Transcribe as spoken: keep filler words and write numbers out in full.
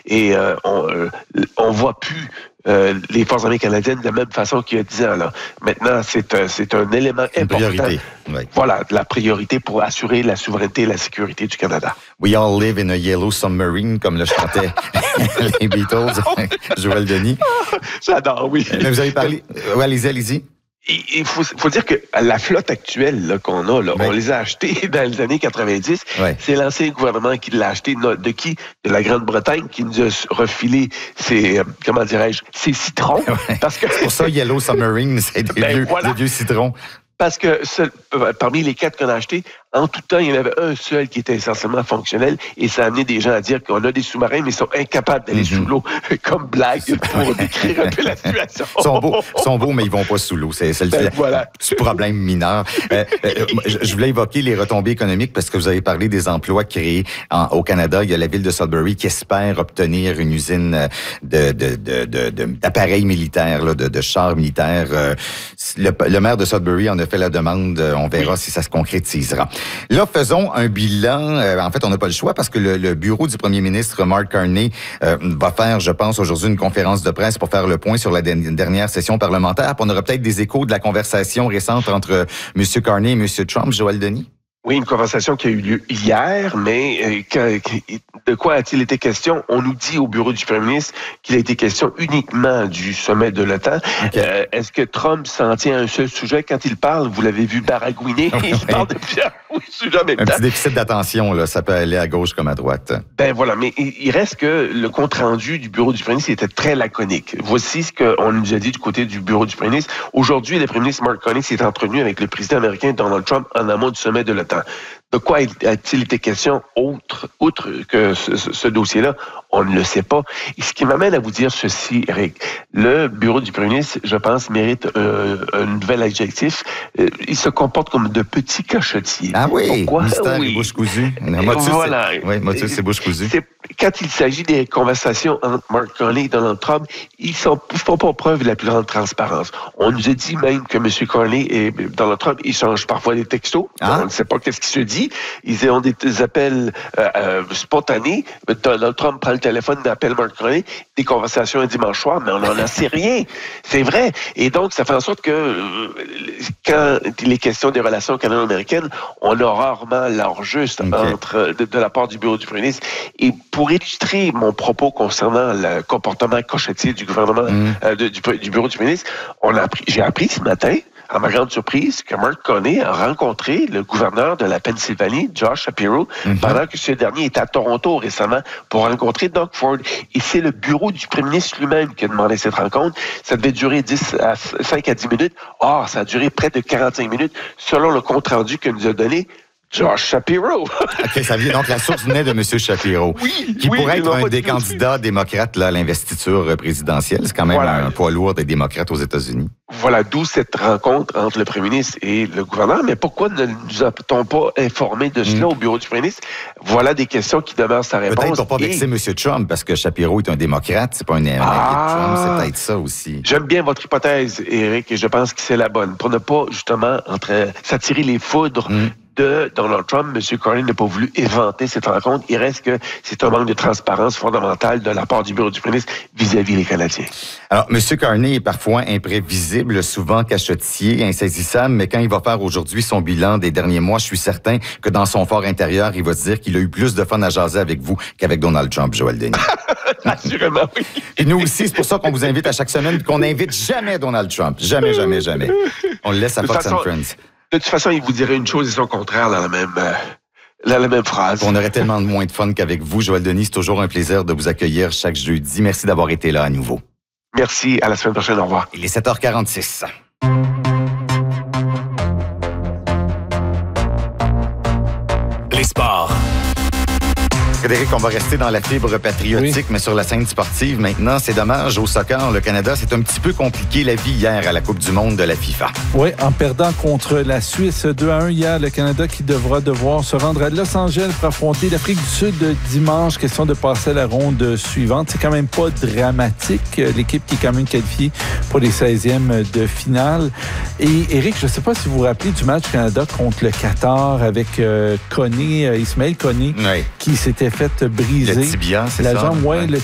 Et euh, on euh, on voit plus euh, les forces armées canadiennes de la même façon qu'il y a dix ans. Là. Maintenant, c'est un, c'est un élément Une important. priorité. Oui. Voilà, la priorité pour assurer la souveraineté et la sécurité du Canada. We all live in a yellow submarine, comme le chantaient les Beatles, Joël Denis. J'adore, oui. Mais vous avez parlé... Oui, allez-y, allez-y. Il faut, faut dire que la flotte actuelle là, qu'on a, là, oui. on les a achetés dans les années quatre-vingt-dix. Oui. C'est l'ancien gouvernement qui l'a acheté. De qui? De la Grande-Bretagne qui nous a refilé ses, comment dirais-je, ses citrons. Oui. Parce que... C'est pour ça, Yellow Submarine, c'est des, ben, vieux, voilà. des vieux citrons. Parce que seul, parmi les quatre qu'on a achetés, en tout temps, il y en avait un seul qui était essentiellement fonctionnel et ça a amené des gens à dire qu'on a des sous-marins, mais ils sont incapables d'aller mm-hmm. sous l'eau, comme blague, pour décrire un peu la situation. Ils sont beaux, sont beaux mais ils vont pas sous l'eau. C'est, c'est le ben, voilà. problème mineur. Euh, euh, je, je voulais évoquer les retombées économiques parce que vous avez parlé des emplois créés en, au Canada. Il y a la ville de Sudbury qui espère obtenir une usine de, de, de, de, de, d'appareils militaires, là, de, de chars militaires. Le, le maire de Sudbury en a fait la demande. On verra oui. si ça se concrétisera. Là, faisons un bilan. Euh, en fait, on n'a pas le choix parce que le, le bureau du premier ministre, Mark Carney, euh, va faire, je pense, aujourd'hui une conférence de presse pour faire le point sur la dernière session parlementaire. Puis on aura peut-être des échos de la conversation récente entre M. Carney et M. Trump. Joël Denis? Oui, une conversation qui a eu lieu hier, mais euh, de quoi a-t-il été question? On nous dit au bureau du premier ministre qu'il a été question uniquement du sommet de l'OTAN. Okay. Euh, est-ce que Trump s'en tient à un seul sujet quand il parle? Vous l'avez vu baragouiner. Okay. Il parle de plusieurs sujets en même un temps. Un petit déficit d'attention, là, ça peut aller à gauche comme à droite. Ben voilà, mais il reste que le compte-rendu du bureau du premier ministre était très laconique. Voici ce qu'on nous a dit du côté du bureau du premier ministre. Aujourd'hui, le premier ministre Mark Carney s'est entretenu avec le président américain Donald Trump en amont du sommet de l'OTAN. De quoi a-t-il été question autre, outre que ce, ce, ce dossier-là? On ne le sait pas. Et ce qui m'amène à vous dire ceci, Eric. Le bureau du premier ministre, je pense, mérite euh, un nouvel adjectif. Euh, il se comporte comme de petits cochotiers. Ah oui, Pourquoi? mystère oui. et bouche cousue. Motus, voilà. c'est, oui, motus, c'est bouche cousue. C'est, quand il s'agit des conversations entre Mark Carney et Donald Trump, ils ne font pas preuve de la plus grande transparence. On nous a dit même que M. Carney et Donald Trump échangent parfois des textos. Ah. On ne sait pas qu'est-ce qui se dit. Ils ont des, des appels euh, euh, spontanés. Donald Trump prend le téléphone, appelle Mark Carney, des conversations un dimanche soir, mais on n'en sait rien. C'est vrai. Et donc, ça fait en sorte que euh, quand il est question des relations canado-américaines, on a rarement l'heure juste okay. entre de, de la part du bureau du premier ministre. Et pour illustrer mon propos concernant le comportement cochotier du gouvernement, mm. euh, de, du, du bureau du premier ministre, on a appris, j'ai appris ce matin, à ma grande surprise, que Mark Carney a rencontré le gouverneur de la Pennsylvanie, Josh Shapiro, mm-hmm. pendant que ce dernier était à Toronto récemment pour rencontrer Doug Ford. Et c'est le bureau du premier ministre lui-même qui a demandé cette rencontre. Ça devait durer dix à cinq à dix minutes. Or, ça a duré près de quarante-cinq minutes, selon le compte-rendu que nous a donné Josh Shapiro. OK, ça vient donc la source venait de M. Shapiro, oui, qui oui, pourrait être un des dit candidats aussi. démocrates là, à l'investiture présidentielle. C'est quand même voilà. un poids lourd des démocrates aux États-Unis. Voilà, d'où cette rencontre entre le premier ministre et le gouverneur. Mais pourquoi ne nous a-t-on pas informé de cela mm. au bureau du premier ministre? Voilà des questions qui demeurent sa réponse. Peut-être pour pas et... vexer M. Trump, parce que Shapiro est un démocrate, c'est pas un ami ah, de Trump, c'est peut-être ça aussi. J'aime bien votre hypothèse, Éric, et je pense que c'est la bonne. Pour ne pas, justement, entre s'attirer les foudres mm. de Donald Trump, M. Carney n'a pas voulu éventer cette rencontre. Il reste que c'est un manque de transparence fondamentale de la part du bureau du premier ministre vis-à-vis les Canadiens. Alors, M. Carney est parfois imprévisible, souvent cachotier, insaisissable, mais quand il va faire aujourd'hui son bilan des derniers mois, je suis certain que dans son fort intérieur, il va se dire qu'il a eu plus de fun à jaser avec vous qu'avec Donald Trump, Joël Denis. Assurément, oui. Et nous aussi, c'est pour ça qu'on vous invite à chaque semaine, qu'on n'invite jamais Donald Trump. Jamais, jamais, jamais. On le laisse à Fox and Friends. De toute façon, il vous dirait une chose et son contraire dans la même, euh, dans la même phrase. On aurait tellement de moins de fun qu'avec vous, Joël Denis. C'est toujours un plaisir de vous accueillir chaque jeudi. Merci d'avoir été là à nouveau. Merci. À la semaine prochaine. Au revoir. Il est sept heures quarante-six. Les sports. Frédéric, on va rester dans la fibre patriotique, oui. mais sur la scène sportive maintenant, c'est dommage. Au soccer, le Canada, c'est un petit peu compliqué la vie hier à la Coupe du monde de la FIFA. Oui, en perdant contre la Suisse deux à un hier, le Canada qui devra devoir se rendre à Los Angeles pour affronter l'Afrique du Sud dimanche. Question de passer à la ronde suivante. C'est quand même pas dramatique. L'équipe qui est quand même qualifiée pour les seizièmes de finale. Et Éric, je ne sais pas si vous vous rappelez du match Canada contre le Qatar avec euh, Koné, euh, Ismaël Koné, oui. qui s'était fait briser. Le tibia, c'est la ça? jambe, ouais, ouais. le